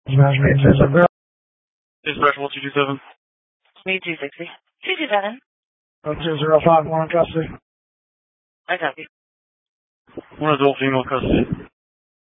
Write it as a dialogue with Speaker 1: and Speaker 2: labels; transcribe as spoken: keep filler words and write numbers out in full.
Speaker 1: Dispatch one two two seven.
Speaker 2: Me two sixty. two two seven.
Speaker 3: two zero five, one in custody.
Speaker 2: I copy.
Speaker 1: One adult female custody.